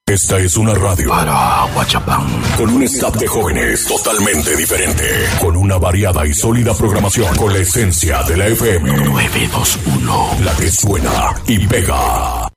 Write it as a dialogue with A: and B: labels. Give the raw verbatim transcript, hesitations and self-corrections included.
A: Esta es una radio
B: para Guachapán,
A: con un staff de jóvenes totalmente diferente, con una variada y sólida programación, con la esencia de la F M
B: nueve dos uno,
A: la que suena y pega.